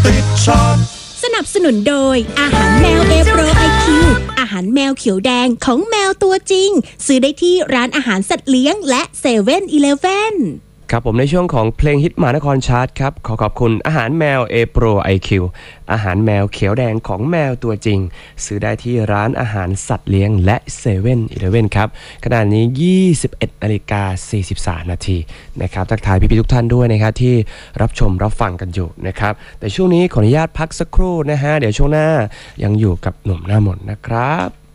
ติดชอบสนับสนุนโดยอาหารแมวเอโปรไอคิวอาหารแมวเขียวแดงของแมวตัวจริงซื้อได้ที่ร้านอาหารสัตว์เลี้ยงและเซเว่นอีเลฟเว่นครับผมในช่วงของเพลงฮิตมหานครชาร์ตครับขอขอบคุณอาหารแมว A Pro IQ อาหารแมวเขียวแดงของแมวตัวจริงซื้อได้ที่ร้านอาหารสัตว์เลี้ยงและเซเว่นอีเลฟเว่นครับขณะนี้ 21:43 นาทีนะครับทักทายพี่ๆทุกท่านด้วยนะครับที่รับชมรับฟังกันอยู่นะครับแต่ช่วงนี้ขออนุญาตพักสักครู่นะฮะเดี๋ยวช่วงหน้ายังอยู่กับหนุ่มหน้ามนต์นะครับ